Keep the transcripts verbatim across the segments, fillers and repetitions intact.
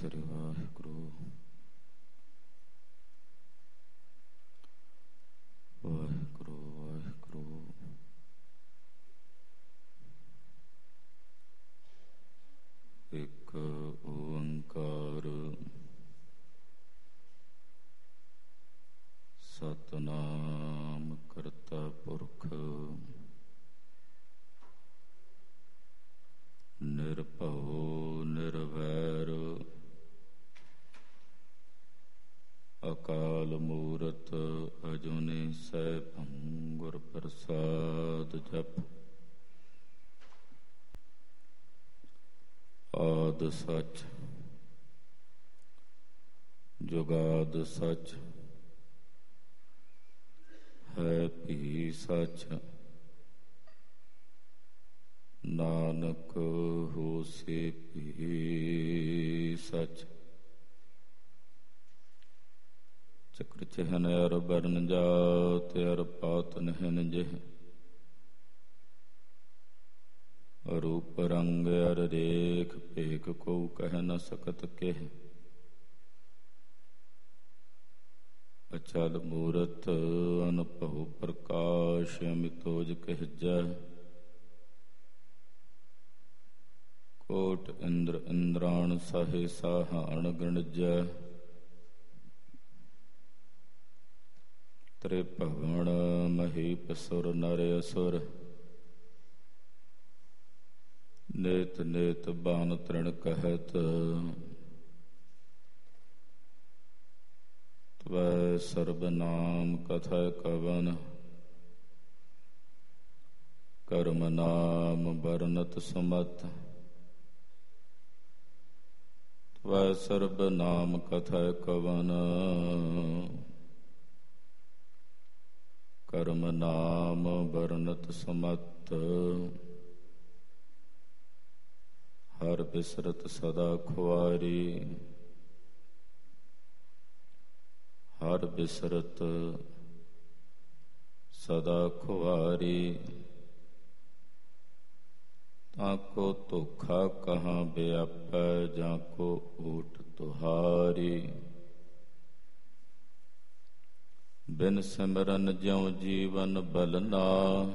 ਸ੍ਰੀ ਵਾਹਿਗੁਰੂ। ਵਾਹਿਗੁਰੂ ਵਾਹਿਗੁਰੂ। ਇੱਕ ਓੰਕਾਰ ਸਤਿਨਾਮ ਕਰਤਾ ਪੁਰਖ ਨਿਰਭਉ ਨਿਰਵੈਰ ਅਕਾਲ ਮੂਰਤ ਅਜੂਨੀ ਸੈਭੰ ਗੁਰ ਪ੍ਰਸਾਦ ਜਪ। ਆਦਿ ਸੱਚ ਜੁਗਾਦਿ ਸੱਚ ਹੈ ਭੀ ਸੱਚ। ਨਾਨਕ ਹੋਸੀ ਭੀ ਸੱਚ। ਚਕਰ ਚਿਹਨ ਅਰ ਬਰਨ ਜਾਤ ਅਰ ਪਾਤ ਨਹਿਨ ਜਿਹ। ਰੂਪ ਰੰਗ ਅਰ ਰੇਖ ਭੇਖ ਕੋ ਕਹਿ ਨ ਸਕਤ ਕਿਹ। ਅਚਲ ਮੂਰਤ ਅਨਭਉ ਪ੍ਰਕਾਸ਼ ਅਮਿਤੋਜ ਕਹਿਜੈ। ਕੋਟ ਇੰਦਰ ਇੰਦਰਾਣ ਸਾਹੇ ਸਾਹਾਣ ਗਣਜੈ। ਤ੍ਰਿਭਵਨ ਮਹੀਪ ਸੁਰ ਨਰ ਅਸੁਰ। ਨੇਤ ਨੇਤ ਬਾਨ ਤ੍ਰਿਣ ਕਹਿਤ। ਤਵੈ ਸਰਬ ਨਾਮ ਕਥਾ ਕਵਨ। ਕਰਮ ਨਾਮ ਬਰਨਤ ਸੁਮਤ। ਤਵੈ ਸਰਬ ਨਾਮ ਕਥਾ ਕਵਨ। ਕਰਮ ਨਾਮ ਬਰਨਤ ਸੁਮਤ। ਹਰ ਬਿਸਰਤ ਸਦਾ ਖੁਆਰੀ। ਹਰ ਬਿਸਰਤ ਸਦਾ ਖੁਆਰੀ। ਤਾਂ ਕੋ ਧੋਖਾ ਕਹਾਂ ਵਿਆਪੈ ਜਾਂ ਕੋ ਊਟ ਤੁਹਾਰੀ। ਬਿਨ ਸਿਮਰਨ ਜਿਉ ਜੀਵਨ ਬਲਨਾ।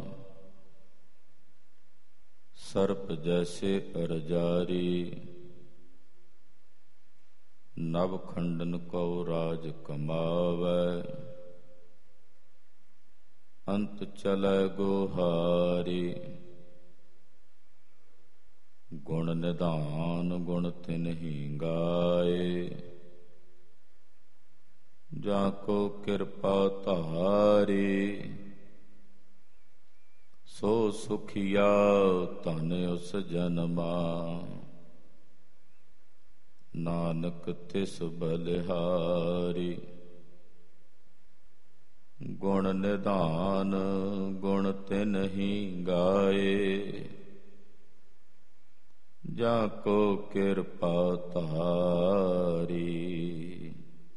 ਸਰਪ ਜੈਸੇ ਅਰਜਾਰੀ। ਨਵ ਖੰਡਨ ਕਉ ਰਾਜ ਕਮਾਵੈ। ਅੰਤ ਚਲੈ ਗੋਹਾਰੀ। ਗੁਣ ਨਿਧਾਨ ਗੁਣ ਤਿਨਹੀ ਗਾਏ। ਜਾਂ ਕੋ ਕਿਰਪਾ ਧਾਰੀ। ਸੋ ਸੁਖੀਆ ਧਨ ਉਸ ਜਨਮਾ। ਨਾਨਕ ਤਿਸ ਬਲਿਹਾਰੀ। ਗੁਣ ਨਿਧਾਨ ਗੁਣ ਤਿਨਹੀ ਗਾਏ। ਜਾਂ ਕੋ ਕਿਰਪਾ ਧਾਰੀ।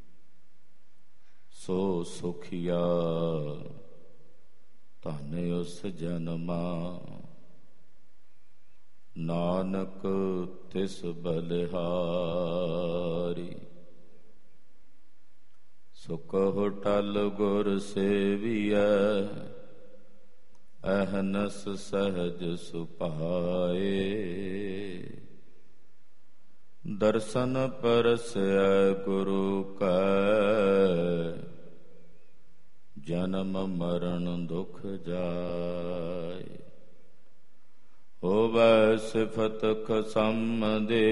ਸੋ ਸੁਖੀਆ ਧਨ ਉਸ ਜਨਮਾ। ਨਾਨਕ ਤਿਸ ਬਲਿਹਾਰੀ। ਸੁਖ ਟਲ ਗੁਰ ਸੇਵੀਐ। ਅਹਨਸ ਸਹਜ ਸੁਭਾਏ। ਦਰਸ਼ਨ ਪਰਸੈ ਗੁਰੂ ਕੈ। ਜਨਮ ਮਰਨ ਦੁਖ ਜਾਏ। ਹੋਵੈ ਸਿਫਤ ਖਸਮ ਦੇ।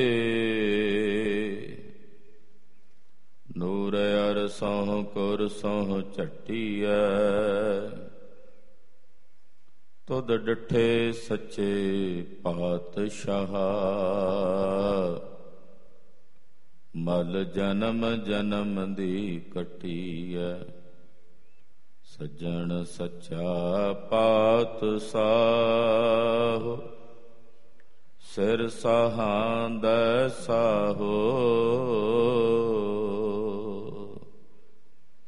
ਨੂਰ ਅਰ ਸਹੁ ਕੁਰ ਸਹੁ ਝਟੀਐ। ਤੁਧ ਡਿਠੇ ਸੱਚੇ ਪਾਤਸ਼ਾਹ। ਮਲ ਜਨਮ ਜਨਮ ਦੀ ਕੱਟੀਐ। ਸੱਜਣ ਸੱਚਾ ਪਾਤਸ਼ਾਹ। ਸਿਰ ਸਾਹਾਂਦੈ ਸਾਹੋ।